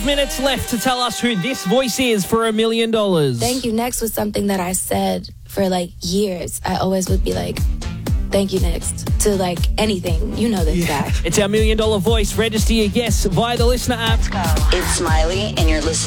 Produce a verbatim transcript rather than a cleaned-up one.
minutes left to tell us who this voice is for a million dollars. Thank you next was something that I said for like years. I always would be like, thank you next to like anything. You know this Yeah. guy. It's our million dollar voice. Register your guess via the listener app. It's Miley, and you're listening